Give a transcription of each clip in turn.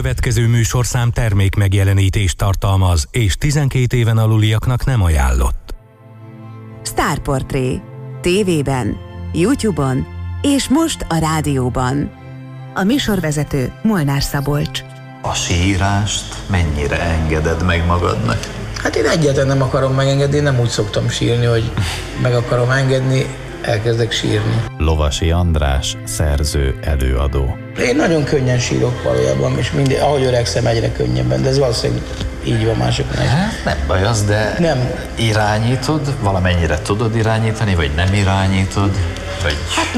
következő műsorszám termék megjelenítést tartalmaz, és 12 éven aluliaknak nem ajánlott. Sztárportré. TV-ben, YouTube-on és most a rádióban. A műsorvezető Molnár Szabolcs. A sírást mennyire engeded meg magadnak? Hát én egyáltalán nem akarom megengedni, nem úgy szoktam sírni, hogy meg akarom engedni, elkezdek sírni. Lovasi András, szerző, előadó. Én nagyon könnyen sírok valójában, és ahogy öregszem, egyre könnyebben, de ez valószínűleg így van másoknál. Hát nem baj az, de nem irányítod, valamennyire tudod irányítani, vagy nem irányítod? Vagy, hát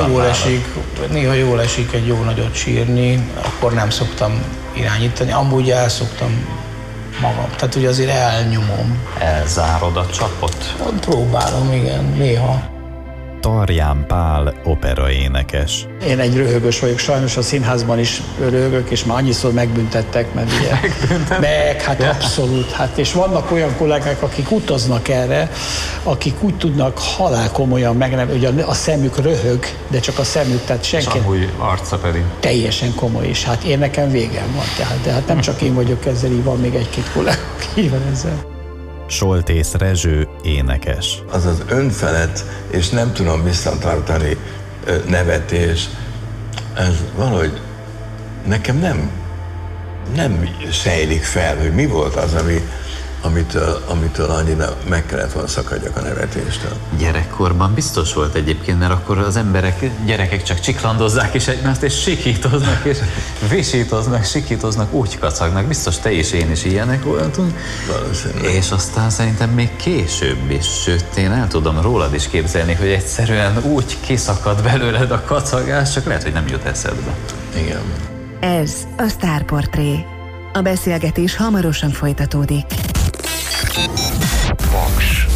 néha jól esik egy jó nagyot sírni, akkor nem szoktam irányítani, amúgy el szoktam magam, tehát ugye azért elnyomom. Elzárod a csapot? Próbálom, igen, néha. Tarján Pál, operaénekes. Én egy röhögös vagyok, sajnos a színházban is röhögök, és már annyiszor megbüntettek, mert ugye... Hát abszolút. Hát, és vannak olyan kollégák, akik utaznak erre, akik úgy tudnak halálkomolyan ugye a szemük röhög, de csak a szemük, tehát senki... Amúgy arca pedig. Teljesen komoly, és hát én nekem végem van, de hát nem csak én vagyok ezzel, így van még egy-két kollega, aki így van ezzel. Soltész Rezső, énekes. Az az önfelett, és nem tudom visszatartani nevetés, ez valahogy nekem nem sejlik fel, hogy mi volt az, amitől annyira meg kellett volna szakadjak a nevetéstől. Gyerekkorban biztos volt egyébként, mert akkor az gyerekek csak csiklandozzák is egymást, és sikítoznak, és visítoznak, sikítoznak, úgy kacagnak. Biztos te és én is ilyenek voltunk. Valószínűleg. És aztán szerintem még később is, sőt, én el tudom rólad is képzelni, hogy egyszerűen úgy kiszakad belőled a kacagás, csak lehet, hogy nem jut eszedbe. Igen. Ez a Sztárportré. A beszélgetés hamarosan folytatódik. Paks.